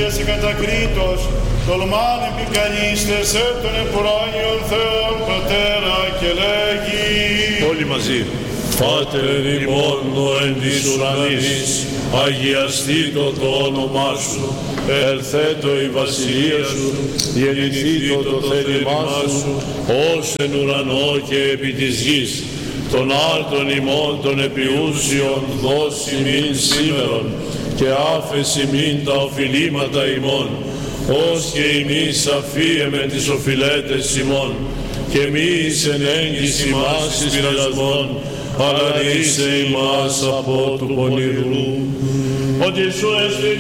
σε κατακρίτως, τολμάν επικαλείστε σε τον εμποράγιον Θεόν Πατέρα και λέγει. Όλοι μαζί. Πάτερ ημών ο εν της ουρανής, αγιαστήτω το όνομά σου, ελθέτω η βασιλεία σου, γεννηθήτω το θέλημά σου, ως εν ουρανό και επί της γης. Τον άρτον ημών των επιούσιων δώσει μην σήμερον, και άφεση μην τα οφειλήματα ημών, ως και ημείς αφίε με τις οφειλέτες ημών, και μη εις εν έγκυση μας εις πειρασμών, αλλά ρίσε ημάς από του πονηρού. Ότι σου